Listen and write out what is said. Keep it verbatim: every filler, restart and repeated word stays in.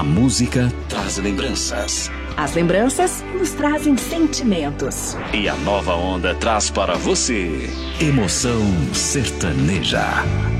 A música traz lembranças. As lembranças nos trazem sentimentos. E a nova onda traz para você emoção sertaneja.